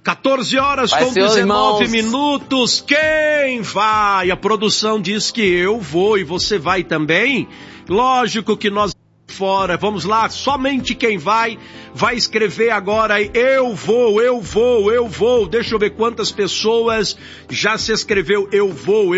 14 horas com 19 minutos. Quem vai? A produção diz que eu vou e você vai também. Lógico que nós fora, vamos lá, somente quem vai escrever agora, eu vou, deixa eu ver quantas pessoas já se escreveu, eu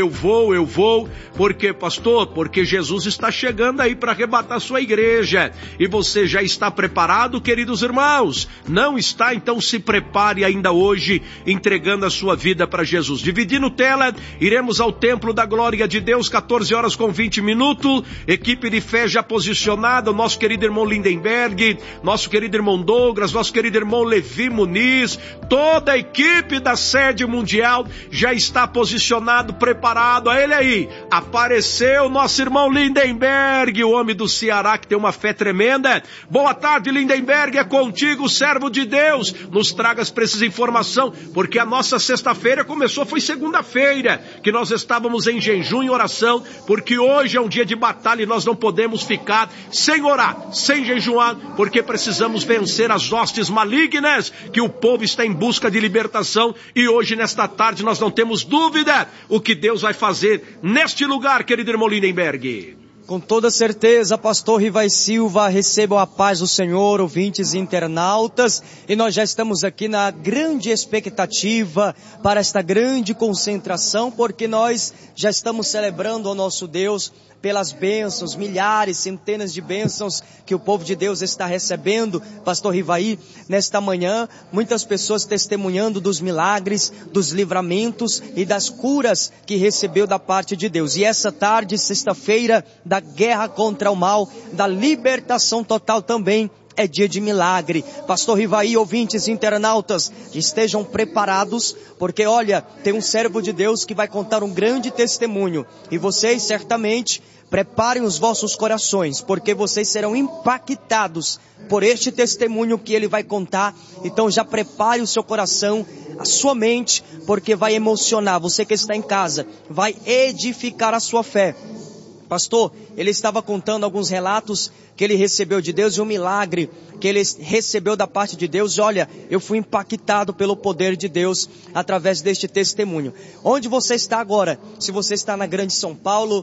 vou, por quê, pastor? Porque Jesus está chegando aí para arrebatar sua igreja, e você já está preparado, queridos irmãos? Não está? Então se prepare ainda hoje, entregando a sua vida para Jesus. Dividindo tela, iremos ao templo da glória de Deus, 14 horas com 20 minutos, equipe de fé já posicionada, o nosso querido irmão Lindenberg, nosso querido irmão Douglas, nosso querido irmão Levi Muniz, toda a equipe da sede mundial já está posicionado, preparado. A ele aí, apareceu nosso irmão Lindenberg, o homem do Ceará que tem uma fé tremenda. Boa tarde, Lindenberg, é contigo, servo de Deus. Nos traga as precisas informações, porque a nossa sexta-feira começou, foi segunda-feira, que nós estávamos em jejum e oração, porque hoje é um dia de batalha e nós não podemos ficar sem orar, sem jejuar, porque precisamos vencer as hostes malignas, que o povo está em busca de libertação, e hoje nesta tarde nós não temos dúvida o que Deus vai fazer neste lugar, querido irmão Lindenberg. Com toda certeza, pastor Rivai Silva, recebam a paz do Senhor, ouvintes e internautas, e nós já estamos aqui na grande expectativa para esta grande concentração, porque nós já estamos celebrando ao nosso Deus pelas bênçãos, milhares, centenas de bênçãos que o povo de Deus está recebendo, pastor Rivai, nesta manhã, muitas pessoas testemunhando dos milagres, dos livramentos e das curas que recebeu da parte de Deus. E essa tarde, sexta-feira, da guerra contra o mal, da libertação total também, é dia de milagre. Pastor Rivai, ouvintes internautas, estejam preparados, porque olha, tem um servo de Deus que vai contar um grande testemunho, e vocês certamente preparem os vossos corações, porque vocês serão impactados por este testemunho que ele vai contar. Então já prepare o seu coração, a sua mente, porque vai emocionar você que está em casa, vai edificar a sua fé. Pastor, ele estava contando alguns relatos que ele recebeu de Deus e um milagre que ele recebeu da parte de Deus. E olha, eu fui impactado pelo poder de Deus através deste testemunho. Onde você está agora? Se você está na Grande São Paulo,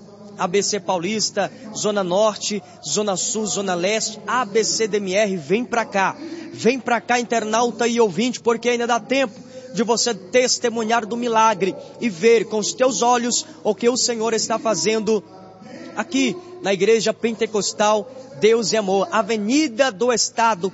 ABC Paulista, Zona Norte, Zona Sul, Zona Leste, ABCDMR, vem para cá, internauta e ouvinte, porque ainda dá tempo de você testemunhar do milagre e ver com os teus olhos o que o Senhor está fazendo aqui na Igreja Pentecostal Deus e Amor, Avenida do Estado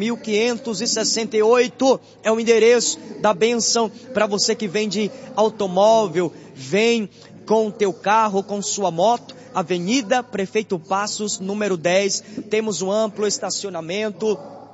4568, é o endereço da bênção para você que vende automóvel, vem com o teu carro, com sua moto. Avenida Prefeito Passos, número 10, temos um amplo estacionamento,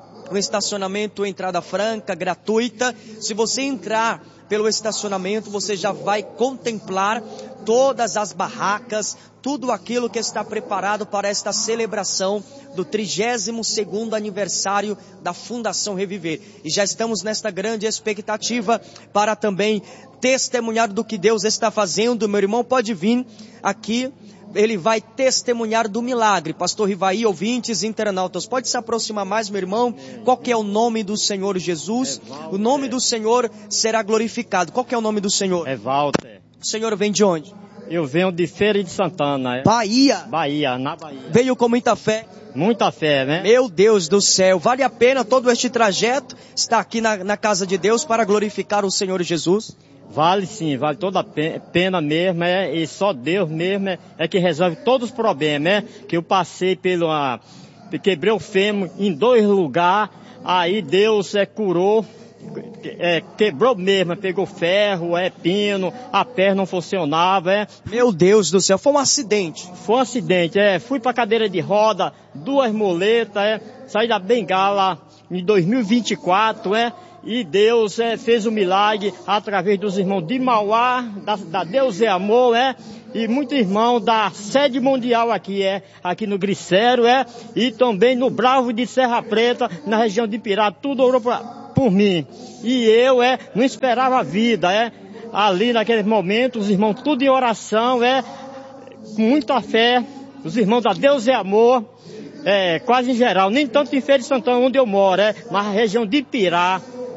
entrada franca, gratuita. Se você entrar pelo estacionamento, você já vai contemplar todas as barracas, tudo aquilo que está preparado para esta celebração do 32º aniversário da Fundação Reviver. E já estamos nesta grande expectativa para também testemunhar do que Deus está fazendo. Meu irmão pode vir aqui, ele vai testemunhar do milagre. Pastor Rivai, ouvintes, internautas, pode se aproximar mais, meu irmão. Qual que é o nome do Senhor Jesus? O nome do Senhor será glorificado. Qual que é o nome do Senhor? É Walter. O senhor vem de onde? Eu venho de Feira de Santana. Bahia? Bahia, na Bahia. Veio com muita fé? Muita fé, né? Meu Deus do céu, vale a pena todo este trajeto estar aqui na casa de Deus para glorificar o Senhor Jesus? Vale sim, vale toda a pena mesmo, e só Deus mesmo é que resolve todos os problemas, que eu passei quebrei o fêmur em 2 lugares, aí Deus curou, quebrou mesmo, pegou ferro, pino, a perna não funcionava, Meu Deus do céu, foi um acidente. Foi um acidente, fui pra cadeira de roda, 2 muletas, saí da bengala em 2024, e Deus fez um milagre através dos irmãos de Mauá, da Deus é Amor, e muitos irmãos da sede mundial aqui no Glicério, e também no Bravo de Serra Preta, na região de Pirá, tudo orou por mim. E eu não esperava a vida, ali naquele momento, os irmãos tudo em oração, com muita fé, os irmãos da Deus é Amor, quase em geral, nem tanto em Feira de Santana, onde eu moro, mas na região de Pirá,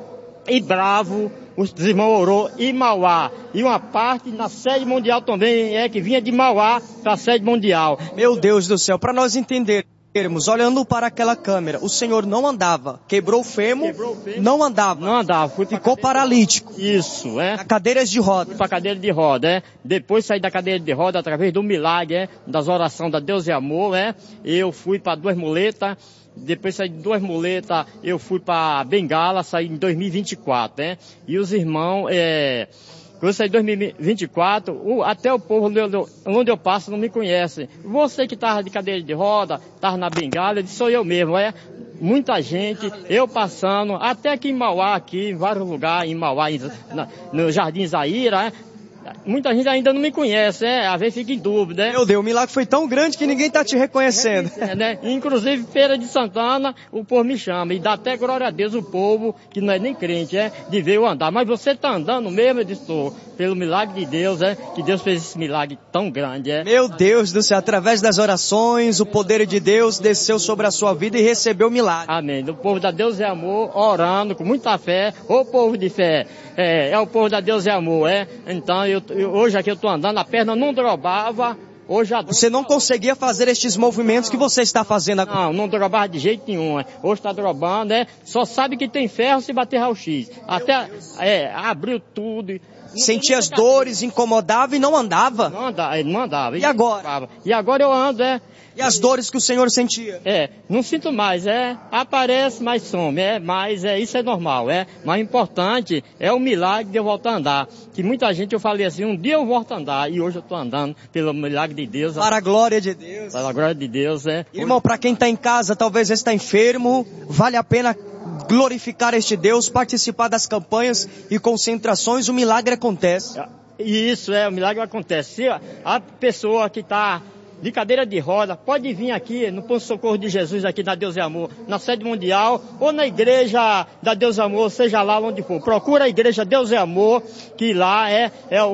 e Bravo, os irmãos orou em Mauá. E uma parte na sede mundial também que vinha de Mauá para a sede mundial. Meu Deus do céu, para nós entendermos, olhando para aquela câmera, o senhor não andava, quebrou o fêmur, não andava. Ficou paralítico. Isso, Na cadeiras de roda. Fui para a cadeira de roda, Depois saí da cadeira de roda através do milagre, das orações da Deus e Amor, Eu fui para 2 muletas. Depois saí de 2 muletas, eu fui para Bengala, saí em 2024, E os irmãos, quando eu saí em 2024, até o povo onde eu passo não me conhece. Você que estava de cadeira de roda, estava na Bengala, eu disse, sou eu mesmo, Muita gente, eu passando, até aqui em Mauá, aqui, em vários lugares, em Mauá, no Jardim Zaira, Muita gente ainda não me conhece, às vezes fica em dúvida, Meu Deus, o milagre foi tão grande que ninguém está te reconhecendo. Inclusive, Feira de Santana, o povo me chama, e dá até glória a Deus o povo, que não é nem crente, de ver eu andar. Mas você está andando mesmo? Eu disse, estou, pelo milagre de Deus, que Deus fez esse milagre tão grande, Meu Deus do céu, através das orações, o poder de Deus desceu sobre a sua vida e recebeu o milagre. Amém. O povo da Deus é amor, orando com muita fé, o povo de fé, o povo da Deus é amor, Então, hoje aqui eu estou andando, a perna não drobava, Você não conseguia fazer estes movimentos que você está fazendo agora? Não drobava de jeito nenhum, Hoje está drobando, Só sabe que tem ferro se bater raio-x. Até, abriu tudo. Sentia as dores, incomodava e não andava? Não andava. E agora? E agora eu ando, E as dores que o senhor sentia? Não sinto mais, Aparece, mas some, Mas isso é normal, Mas o importante é o milagre de eu voltar a andar. Que muita gente eu falei assim, um dia eu volto a andar, e hoje eu estou andando pelo milagre de Deus. Para a glória de Deus. Para a glória de Deus, Irmão, para quem está em casa, talvez está enfermo, vale a pena glorificar este Deus, participar das campanhas e concentrações, o milagre acontece. Isso, o milagre acontece. Se a pessoa que está de cadeira de roda, pode vir aqui no Ponto Socorro de Jesus, aqui na Deus e Amor, na sede mundial, ou na igreja da Deus e Amor, seja lá onde for. Procura a igreja Deus e Amor, que lá é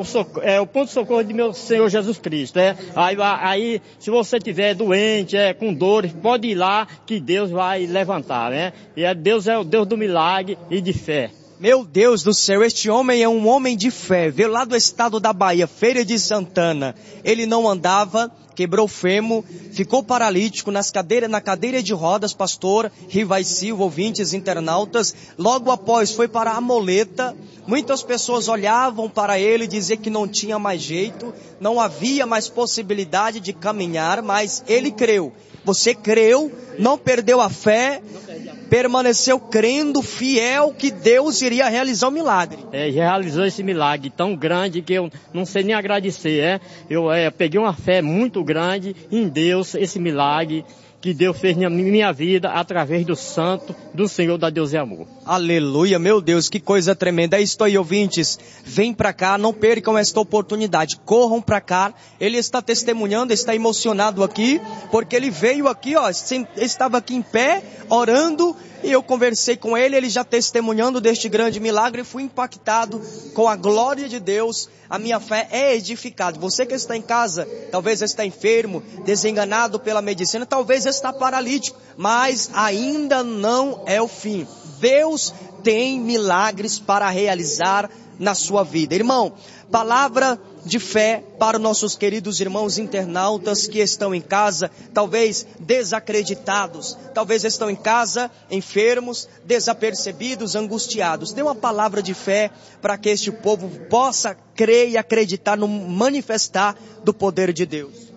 o Ponto Socorro de meu Senhor Jesus Cristo. Aí, se você estiver doente, com dores, pode ir lá, que Deus vai levantar, E Deus é o Deus do milagre e de fé. Meu Deus do céu, este homem é um homem de fé, veio lá do estado da Bahia, Feira de Santana. Ele não andava, quebrou o fêmur, ficou paralítico na cadeira de rodas, pastor Rivai Silva, ouvintes, internautas. Logo após foi para a moleta. Muitas pessoas olhavam para ele e diziam que não tinha mais jeito, não havia mais possibilidade de caminhar, mas ele creu. Você creu, não perdeu a fé, permaneceu crendo, fiel, que Deus iria realizar o milagre. Realizou esse milagre tão grande que eu não sei nem agradecer, Eu peguei uma fé muito grande em Deus, esse milagre que Deus fez na minha vida através do santo do Senhor da Deus e Amor. Aleluia, meu Deus, que coisa tremenda. É isso aí, ouvintes. Vem pra cá, não percam esta oportunidade. Corram pra cá. Ele está testemunhando, está emocionado aqui, porque ele veio aqui, estava aqui em pé, orando, e eu conversei com ele já testemunhando deste grande milagre, e fui impactado com a glória de Deus. A minha fé é edificada. Você que está em casa, talvez está enfermo, desenganado pela medicina, talvez está paralítico, mas ainda não é o fim. Deus tem milagres para realizar na sua vida. Irmão, palavra de fé para os nossos queridos irmãos internautas que estão em casa, talvez desacreditados, talvez estão em casa enfermos, desapercebidos, angustiados. Dê uma palavra de fé para que este povo possa crer e acreditar no manifestar do poder de Deus.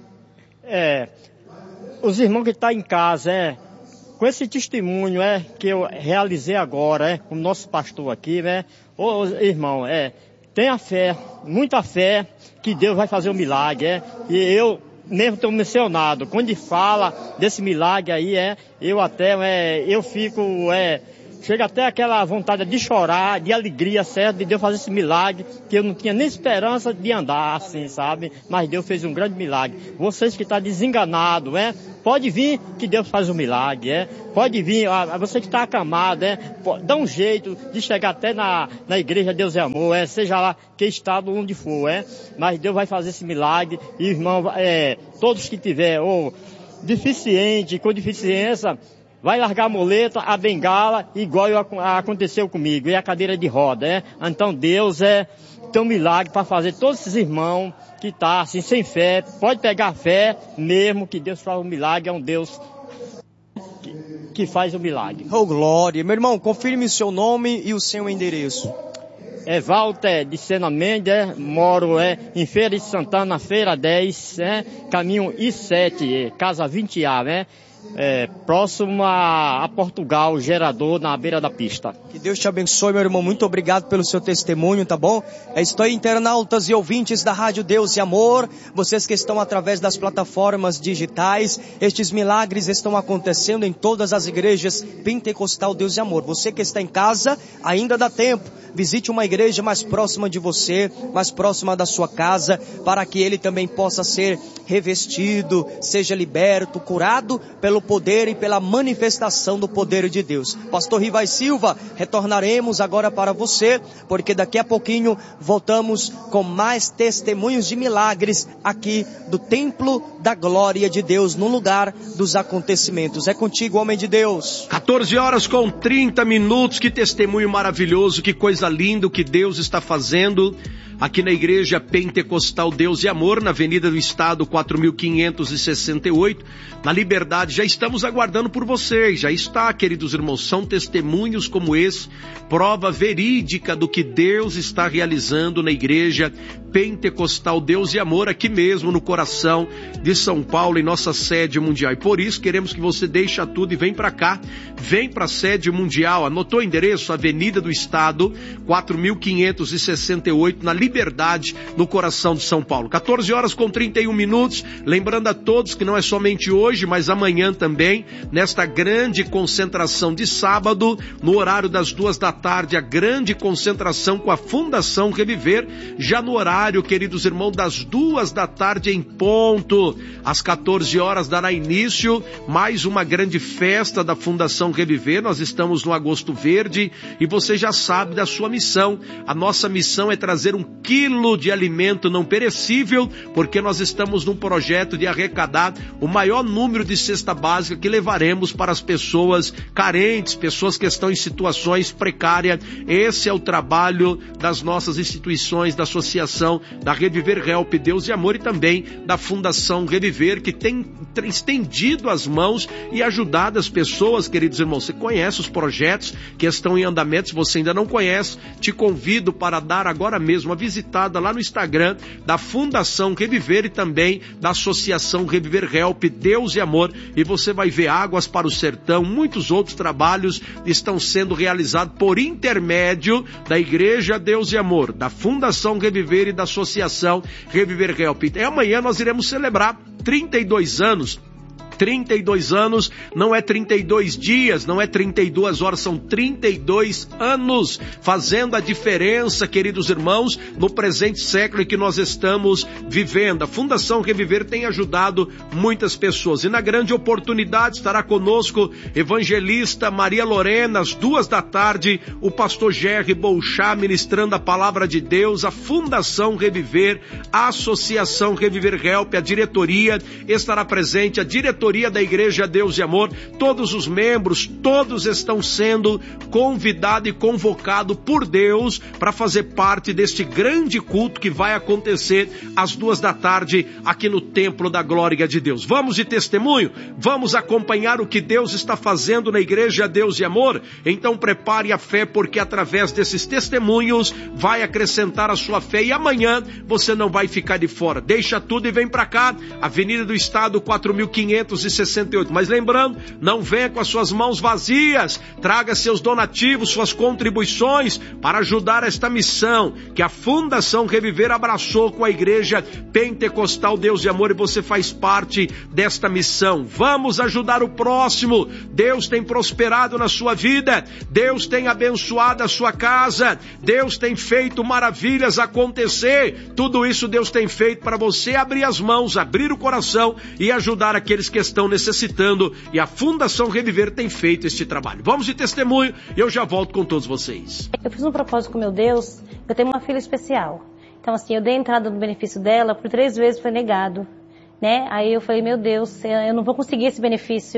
Os irmãos que estão em casa, com esse testemunho que eu realizei agora, com o nosso pastor aqui, ô irmão, tenha fé, muita fé, que Deus vai fazer um milagre, E eu mesmo estou mencionado, quando ele fala desse milagre aí, eu até, eu fico, chega até aquela vontade de chorar, de alegria, certo, de Deus fazer esse milagre, que eu não tinha nem esperança de andar assim, sabe? Mas Deus fez um grande milagre. Vocês que estão desenganados, pode vir que Deus faz um milagre, Pode vir, você que está acamado, dá um jeito de chegar até na igreja Deus é Amor, seja lá que estado onde for, Mas Deus vai fazer esse milagre, e irmão, todos que tiver, ou deficiente, com deficiência, vai largar a muleta, a bengala, igual aconteceu comigo, e a cadeira de roda, Então Deus tem um milagre para fazer todos esses irmãos que tá assim, sem fé, pode pegar fé mesmo, que Deus faz um milagre, é um Deus que faz o milagre. Oh, glória. Meu irmão, confirme o seu nome e o seu endereço. Walter de Sena Mendes, moro em Feira de Santana, Feira 10, caminho I7, casa 20A, próximo a Portugal, Gerador, na beira da pista. Que Deus te abençoe, meu irmão. Muito obrigado pelo seu testemunho, tá bom? Estou internautas e ouvintes da Rádio Deus e Amor, vocês que estão através das plataformas digitais, estes milagres estão acontecendo em todas as igrejas Pentecostal Deus e Amor. Você que está em casa, ainda dá tempo. Visite uma igreja mais próxima de você, mais próxima da sua casa, para que ele também possa ser revestido, seja liberto, curado pelo poder e pela manifestação do poder de Deus. Pastor Rivai Silva, retornaremos agora para você, porque daqui a pouquinho voltamos com mais testemunhos de milagres aqui do Templo da Glória de Deus, no lugar dos acontecimentos. É contigo, homem de Deus. 14h30, que testemunho maravilhoso, que coisa linda o que Deus está fazendo aqui na Igreja Pentecostal Deus e Amor, na Avenida do Estado 4568, na Liberdade. Já estamos aguardando por vocês, já está, queridos irmãos, são testemunhos como esse, prova verídica do que Deus está realizando na Igreja Pentecostal Deus e Amor, aqui mesmo no coração de São Paulo, em nossa sede mundial. E por isso queremos que você deixe tudo e vem para cá, vem para a sede mundial. Anotou o endereço? Avenida do Estado 4568, na Liberdade, no coração de São Paulo. 14h31. Lembrando a todos que não é somente hoje, mas amanhã também, nesta grande concentração de sábado, no horário das 14h, a grande concentração com a Fundação Reviver, já no horário, queridos irmãos, das 14h em ponto. Às 14h dará início mais uma grande festa da Fundação Reviver. Nós estamos no Agosto Verde e você já sabe da sua missão. A nossa missão é trazer 1 quilo de alimento não perecível, porque nós estamos num projeto de arrecadar o maior número de cesta básica que levaremos para as pessoas carentes, pessoas que estão em situações precárias. Esse é o trabalho das nossas instituições, da Associação da Reviver Help Deus e Amor e também da Fundação Reviver, que tem estendido as mãos e ajudado as pessoas, queridos irmãos. Você conhece os projetos que estão em andamento? Se você ainda não conhece, te convido para dar agora mesmo uma visitada lá no Instagram da Fundação Reviver e também da Associação Reviver Help Deus e Amor, e você vai ver Águas para o Sertão, muitos outros trabalhos estão sendo realizados por intermédio da Igreja Deus e Amor, da Fundação Reviver e da Associação Reviver Help. E amanhã nós iremos celebrar 32 anos. 32 anos, não é 32 dias, não é 32 horas, são 32 anos, fazendo a diferença, queridos irmãos, no presente século em que nós estamos vivendo. A Fundação Reviver tem ajudado muitas pessoas, e na grande oportunidade estará conosco evangelista Maria Lorena, às 14h, o pastor Jerry Bolchá ministrando a palavra de Deus, a Fundação Reviver, a Associação Reviver Help, a diretoria estará presente, a diretoria da Igreja Deus e Amor, todos os membros, todos estão sendo convidados e convocados por Deus para fazer parte deste grande culto que vai acontecer às 14h aqui no Templo da Glória de Deus. Vamos de testemunho? Vamos acompanhar o que Deus está fazendo na Igreja Deus e Amor? Então prepare a fé, porque através desses testemunhos vai acrescentar a sua fé e amanhã você não vai ficar de fora. Deixa tudo e vem para cá, Avenida do Estado 4568. Mas lembrando, não venha com as suas mãos vazias, traga seus donativos, suas contribuições para ajudar esta missão que a Fundação Reviver abraçou com a Igreja Pentecostal Deus e Amor, e você faz parte desta missão. Vamos ajudar o próximo. Deus tem prosperado na sua vida, Deus tem abençoado a sua casa, Deus tem feito maravilhas acontecer. Tudo isso Deus tem feito para você abrir as mãos, abrir o coração e ajudar aqueles que estão necessitando, e a Fundação Reviver tem feito este trabalho. Vamos de testemunho e eu já volto com todos vocês. Eu fiz um propósito com meu Deus. Eu tenho uma filha especial, então assim, eu dei entrada no benefício dela, por 3 vezes foi negado, né? Aí eu falei, meu Deus, eu não vou conseguir esse benefício.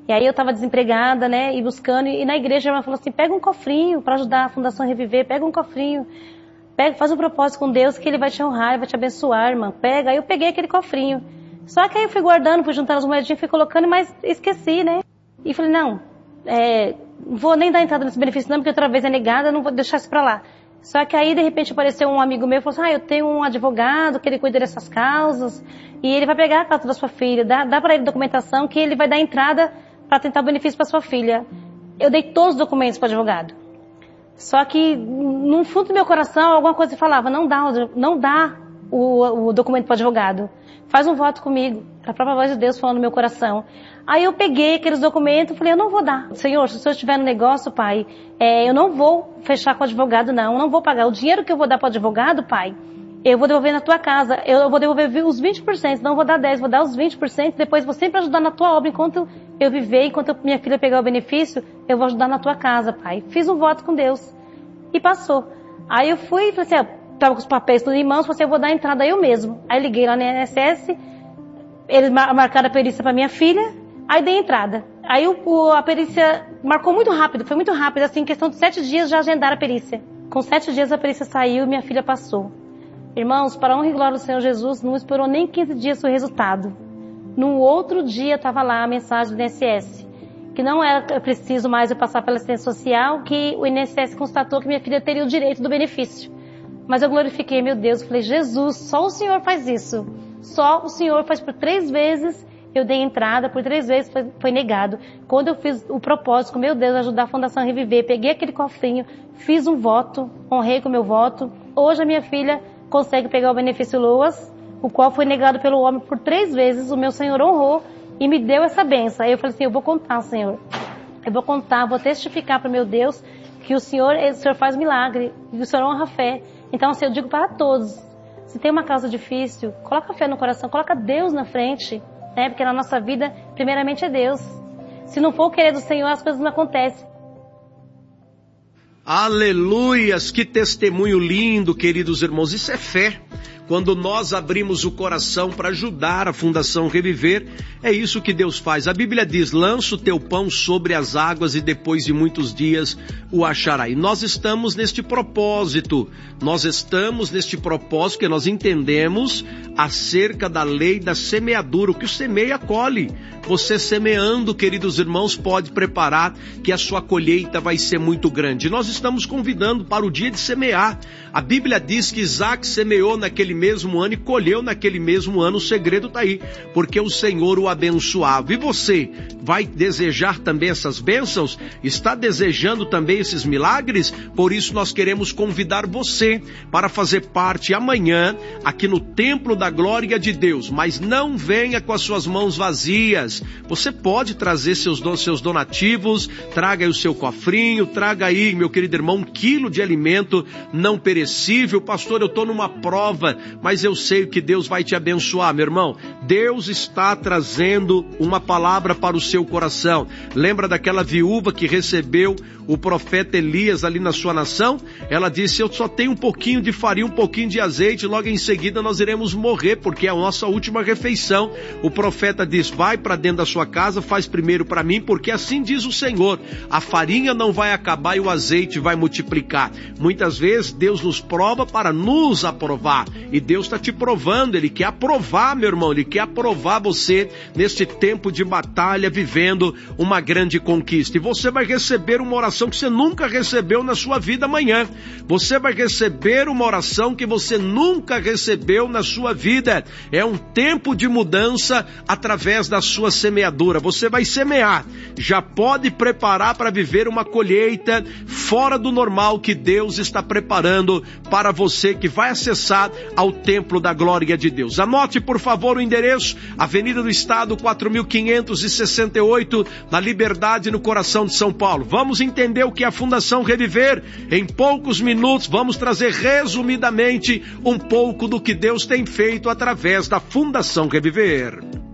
E aí eu estava desempregada, né, e buscando, e na igreja a irmã falou assim, pega um cofrinho para ajudar a Fundação Reviver, pega um cofrinho, faz um propósito com Deus que Ele vai te honrar, Ele vai te abençoar, irmã, pega. Aí eu peguei aquele cofrinho. Só que aí eu fui guardando, fui juntando as moedinhas, fui colocando, mas esqueci, né. E falei, não vou nem dar entrada nesse benefício não, porque outra vez é negada, não vou deixar isso pra lá. Só que aí, de repente, apareceu um amigo meu e falou assim, eu tenho um advogado que ele cuida dessas causas, e ele vai pegar a causa da sua filha, dá pra ele documentação que ele vai dar entrada para tentar o benefício para sua filha. Eu dei todos os documentos para o advogado. Só que, no fundo do meu coração, alguma coisa falava, não dá o documento para o advogado. Faz um voto comigo. Era a própria voz de Deus falando no meu coração. Aí eu peguei aqueles documentos e falei, eu não vou dar. Senhor, se o Senhor estiver no negócio, Pai, eu não vou fechar com o advogado, não vou pagar. O dinheiro que eu vou dar para o advogado, Pai, eu vou devolver na tua casa. Eu vou devolver os 20%, não vou dar 10%, vou dar os 20%, depois vou sempre ajudar na tua obra. Enquanto eu viver, enquanto minha filha pegar o benefício, eu vou ajudar na tua casa, Pai. Fiz um voto com Deus. E passou. Aí eu fui e falei assim, tava com os papéis tudo em mãos, falei assim, eu vou dar entrada eu mesmo. Aí liguei lá na INSS, eles marcaram a perícia para minha filha, aí dei entrada. Aí a perícia marcou muito rápido, foi muito rápido, assim, em questão de 7 dias já agendaram a perícia. Com 7 dias a perícia saiu e minha filha passou. Irmãos, para a honra e glória do Senhor Jesus, não esperou nem 15 dias o resultado. No outro dia estava lá a mensagem do INSS, que não era preciso mais eu passar pela assistência social, que o INSS constatou que minha filha teria o direito do benefício. Mas eu glorifiquei, meu Deus, falei, Jesus, só o Senhor faz isso. Só o Senhor faz. Por 3 vezes eu dei entrada, por 3 vezes foi negado. Quando eu fiz o propósito, com meu Deus, ajudar a Fundação Reviver, peguei aquele cofrinho, fiz um voto, honrei com o meu voto. Hoje a minha filha consegue pegar o benefício LOAS, o qual foi negado pelo homem por 3 vezes, o meu Senhor honrou e me deu essa benção. Aí eu falei assim, eu vou contar, Senhor. Eu vou contar, vou testificar para o meu Deus que o Senhor faz milagre, que o Senhor honra a fé. Então, assim, eu digo para todos, se tem uma causa difícil, coloca a fé no coração, coloca Deus na frente, né? Porque na nossa vida, primeiramente é Deus. Se não for o querer do Senhor, as coisas não acontecem. Aleluias, que testemunho lindo, queridos irmãos, isso é fé. Quando nós abrimos o coração para ajudar a Fundação Reviver, é isso que Deus faz. A Bíblia diz, lança o teu pão sobre as águas e depois de muitos dias o achará. E nós estamos neste propósito que nós entendemos acerca da lei da semeadura. O que o semeia, colhe. Você semeando, queridos irmãos, pode preparar que a sua colheita vai ser muito grande. Nós estamos convidando para o dia de semear. A Bíblia diz que Isaac semeou naquele mesmo ano e colheu naquele mesmo ano. O segredo está aí, porque o Senhor o abençoava. E você vai desejar também essas bênçãos? Está desejando também esses milagres? Por isso nós queremos convidar você para fazer parte amanhã aqui no Templo da Glória de Deus. Mas não venha com as suas mãos vazias. Você pode trazer seus donativos, traga aí o seu cofrinho, traga aí, meu querido irmão, 1 quilo de alimento não perecível. Pastor, eu estou numa prova, mas eu sei que Deus vai te abençoar, meu irmão. Deus está trazendo uma palavra para o seu coração. Lembra daquela viúva que recebeu o profeta Elias ali na sua nação? Ela disse, eu só tenho um pouquinho de farinha, um pouquinho de azeite, logo em seguida nós iremos morrer, porque é a nossa última refeição. O profeta diz, vai para dentro da sua casa, faz primeiro para mim, porque assim diz o Senhor, a farinha não vai acabar e o azeite vai multiplicar. Muitas vezes Deus nos prova para nos aprovar, e Deus está te provando, Ele quer aprovar, meu irmão, Ele quer aprovar você neste tempo de batalha, vivendo uma grande conquista. E você vai receber uma oração que você nunca recebeu na sua vida amanhã. Você vai receber uma oração que você nunca recebeu na sua vida. É um tempo de mudança através da sua semeadura. Você vai semear, já pode preparar para viver uma colheita fora do normal que Deus está preparando para você que vai acessar ao Templo da Glória de Deus. Anote, por favor, o endereço: Avenida do Estado, 4568, na Liberdade, no coração de São Paulo. Vamos entender o que é a Fundação Reviver. Em poucos minutos vamos trazer resumidamente um pouco do que Deus tem feito através da Fundação Reviver.